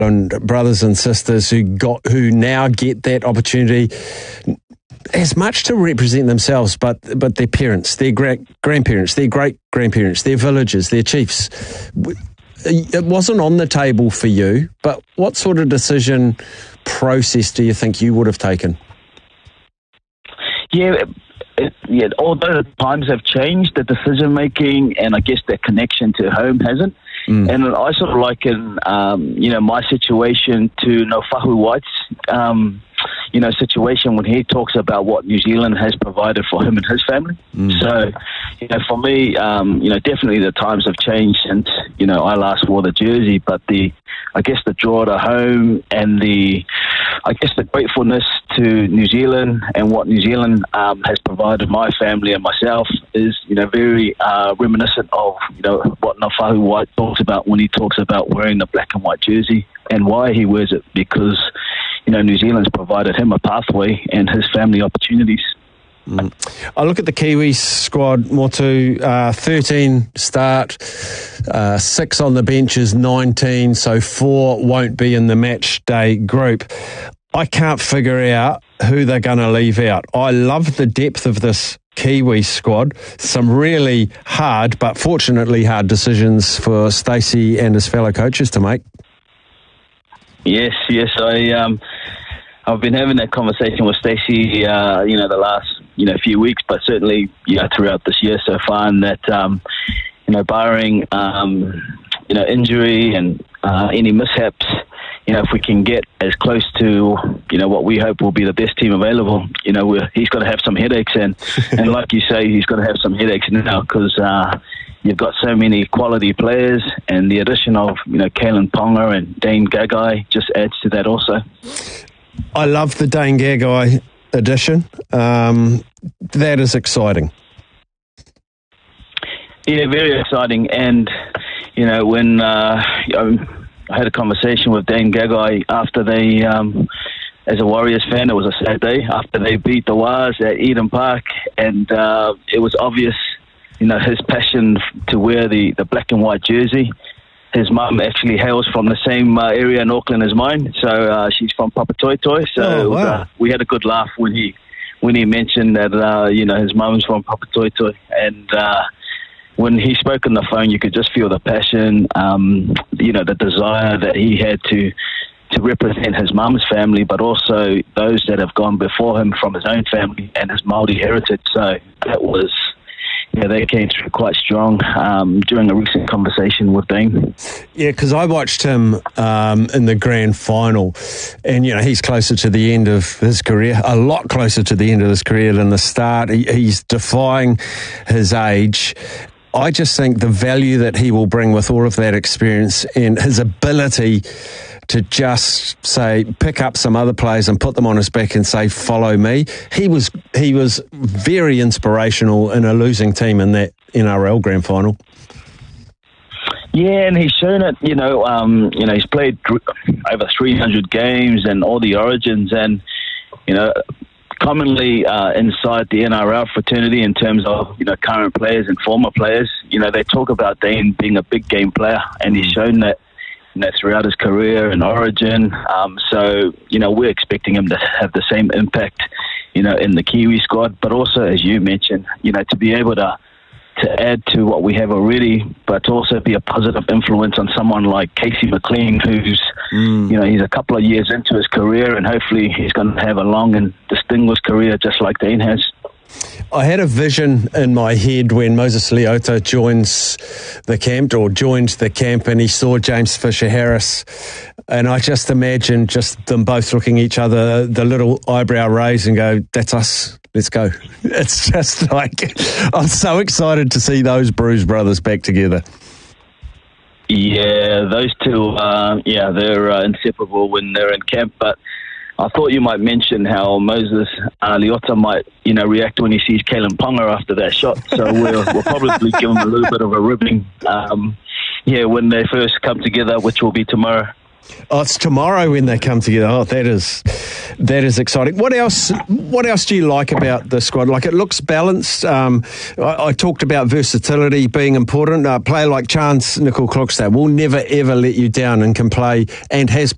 and brothers and sisters who now get that opportunity as much to represent themselves, but their parents, their grandparents, their great-grandparents, their villagers, their chiefs. It wasn't on the table for you, but what sort of decision process do you think you would have taken? Yeah, although the times have changed, the decision-making and I guess the connection to home hasn't. And I sort of liken, my situation to Nofahu White's, situation when he talks about what New Zealand has provided for him and his family. So, for me, definitely the times have changed since, I last wore the jersey, but the draw to home and the gratefulness to New Zealand and what New Zealand has provided my family and myself is, very reminiscent of, what Nofahu White talks about when he talks about wearing the black and white jersey and why he wears it, because New Zealand's provided him a pathway and his family opportunities. I look at the Kiwis squad, Motu, 13 start, 6 on the benches, 19, so 4 won't be in the match day group. I can't figure out who they're going to leave out. I love the depth of this Kiwi squad. Some really hard, but fortunately hard decisions for Stacey and his fellow coaches to make. Yes, I've been having that conversation with Stacey, the last, few weeks, but certainly, throughout this year so far, and that, barring, injury and any mishaps, if we can get as close to, what we hope will be the best team available, he's got to have some headaches, and like you say, he's got to have some headaches now because you've got so many quality players, and the addition of, Kalen Ponga and Dane Gagai just adds to that also. I love the Dane Gagai addition. That is exciting. Yeah, very exciting. And, when I had a conversation with Dane Gagai after they, as a Warriors fan, it was a sad day after they beat the Wars at Eden Park, and it was obvious, his passion to wear the black and white jersey. His mum actually hails from the same area in Auckland as mine, so she's from Papatoetoe. So we had a good laugh when he mentioned that his mum's from Papatoetoe, and when he spoke on the phone, you could just feel the passion, the desire that he had to represent his mum's family, but also those that have gone before him from his own family and his Māori heritage. So that was. Yeah, they came through quite strong during a recent conversation with Dane. Yeah, because I watched him in the grand final, and, he's closer to the end of his career, a lot closer to the end of his career than the start. He's defying his age. I just think the value that he will bring with all of that experience and his ability to just say, pick up some other players and put them on his back and say, follow me. He was very inspirational in a losing team in that NRL grand final. Yeah, and he's shown it, he's played over 300 games and all the origins, and, commonly inside the NRL fraternity in terms of, current players and former players, they talk about Dane being a big game player, and he's shown that, throughout his career and origin. So, we're expecting him to have the same impact, in the Kiwi squad, but also, as you mentioned, to be able to add to what we have already, but to also be a positive influence on someone like Casey McLean, who's, he's a couple of years into his career, and hopefully he's going to have a long and distinguished career just like Dane has. I had a vision in my head when Moses Leota joined the camp, and he saw James Fisher-Harris, and I just imagined just them both looking at each other, the little eyebrow raise, and go, that's us, let's go. It's just like, I'm so excited to see those Bruce brothers back together. Yeah, those two, they're inseparable when they're in camp, but I thought you might mention how Moses Leota might, react when he sees Kalen Ponga after that shot. So we'll probably give him a little bit of a ribbing, when they first come together, which will be tomorrow. Oh, it's tomorrow when they come together. Oh, that is exciting. What else do you like about the squad? Like, it looks balanced. I talked about versatility being important. A player like Chance Nickel-Klokstad will never, ever let you down and can play and has